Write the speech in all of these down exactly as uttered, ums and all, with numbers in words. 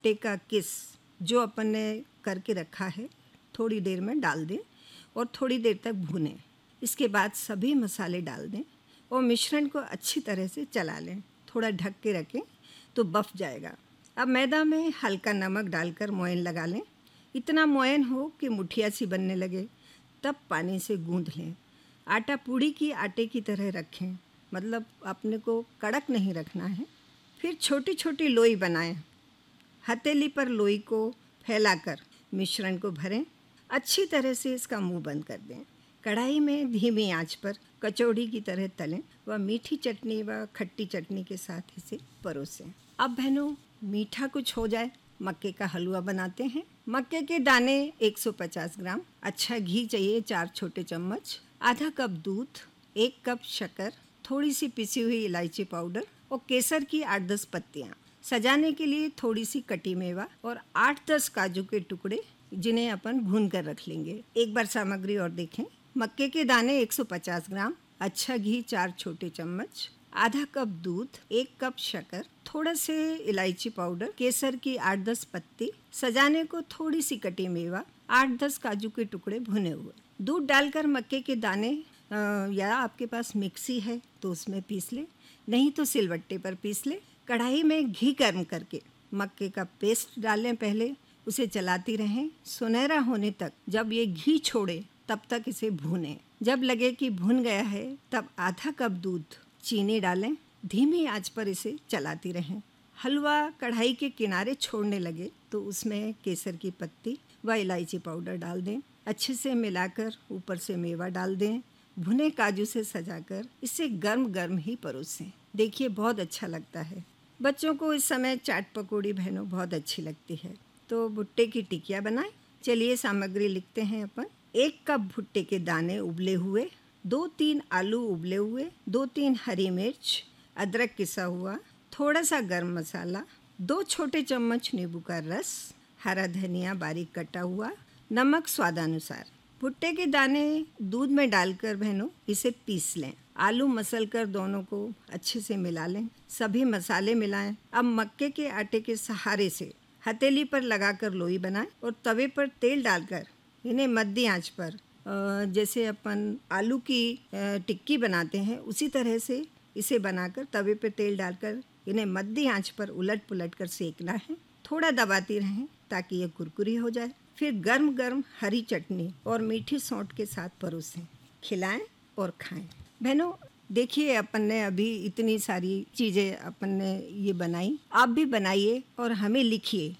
भुट्टे का किस जो अपन ने करके रखा है थोड़ी देर में डाल दें और थोड़ी देर तक भूनें। इसके बाद सभी मसाले डाल दें और मिश्रण को अच्छी तरह से चला लें। थोड़ा ढक के रखें तो बफ जाएगा। अब मैदा में हल्का नमक डालकर मोयन लगा लें। इतना मोयन हो कि मुठिया सी बनने लगे, तब पानी से गूंथ लें। आटा पूड़ी की आटे की तरह रखें, मतलब अपने को कड़क नहीं रखना है। फिर छोटी छोटी लोई बनाएं। हथेली पर लोई को फैलाकर मिश्रण को भरें। अच्छी तरह से इसका मुंह बंद कर दें। कढ़ाई में धीमी आंच पर कचौड़ी की तरह तलें व मीठी चटनी व खट्टी चटनी के साथ इसे परोसें। अब बहनों, मीठा कुछ हो जाए, मक्के का हलवा बनाते हैं। मक्के के दाने एक सौ पचास ग्राम, अच्छा घी चाहिए चार छोटे चम्मच, आधा कप दूध, एक कप शक्कर, थोड़ी सी पिसी हुई इलायची पाउडर और केसर की आठ दस पत्तियाँ। सजाने के लिए थोड़ी सी कटी मेवा और आठ दस काजू के टुकड़े, जिन्हें अपन भून कर रख लेंगे। एक बार सामग्री और देखें। मक्के के दाने एक सौ पचास ग्राम, अच्छा घी चार छोटे चम्मच, आधा कप दूध, एक कप शक्कर, थोड़ा से इलायची पाउडर, केसर की आठ दस पत्ती, सजाने को थोड़ी सी कटी मेवा, आठ दस काजू के टुकड़े भुने हुए। दूध डालकर मक्के के दाने आ, या आपके पास मिक्सी है तो उसमें पीस ले, नहीं तो सिलवट्टे पर पीस ले। कढ़ाई में घी गर्म करके मक्के का पेस्ट डालें। पहले उसे चलाती रहें सुनहरा होने तक। जब ये घी छोड़े तब तक इसे भूनें। जब लगे कि भुन गया है तब आधा कप दूध, चीनी डालें। धीमी आंच पर इसे चलाती रहें। हलवा कढ़ाई के किनारे छोड़ने लगे तो उसमें केसर की पत्ती व इलायची पाउडर डाल दें। अच्छे से मिलाकर ऊपर से मेवा डाल दें। भुने काजू से सजाकर इसे गर्म गर्म ही परोसें। देखिए, बहुत अच्छा लगता है। बच्चों को इस समय चाट पकौड़ी बहनों बहुत अच्छी लगती है, तो भुट्टे की टिकिया बनाएं। चलिए सामग्री लिखते हैं अपन। एक कप भुट्टे के दाने उबले हुए, दो तीन आलू उबले हुए, दो तीन हरी मिर्च, अदरक किसा हुआ, थोड़ा सा गरम मसाला, दो छोटे चम्मच नींबू का रस, हरा धनिया बारीक कटा हुआ, नमक स्वादानुसार। भुट्टे के दाने दूध में डालकर बहनों इसे पीस लें। आलू मसल कर दोनों को अच्छे से मिला लें। सभी मसाले मिलाएं। अब मक्के के आटे के सहारे से हथेली पर लगाकर लोई बनाएं और तवे पर तेल डालकर इन्हें मध्यम आंच पर, जैसे अपन आलू की टिक्की बनाते हैं उसी तरह से इसे बनाकर तवे पर तेल डालकर इन्हें मध्यम आंच पर उलट पुलट कर सेकना है। थोड़ा दबाती रहें ताकि ये कुरकुरी हो जाए। फिर गर्म गर्म हरी चटनी और मीठी सौंठ के साथ परोसें, खिलाएं और खाएं। बहनों, देखिए, अपन ने अभी इतनी सारी चीज़ें अपन ने ये बनाई। आप भी बनाइए और हमें लिखिए।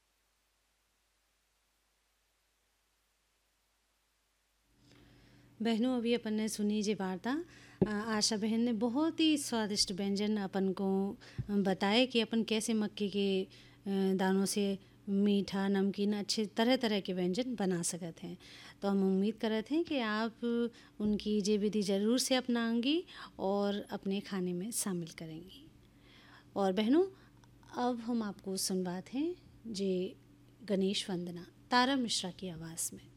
बहनों, अभी अपन ने सुनी जी वार्ता। आशा बहन ने बहुत ही स्वादिष्ट व्यंजन अपन को बताए कि अपन कैसे मक्के के दानों से मीठा नमकीन अच्छे तरह तरह के व्यंजन बना सकते हैं। तो हम उम्मीद करते हैं कि आप उनकी ये विधि ज़रूर से अपनाएंगी और अपने खाने में शामिल करेंगी। और बहनों, अब हम आपको सुनवाते हैं जे गणेश वंदना तारा मिश्रा की आवाज़ में।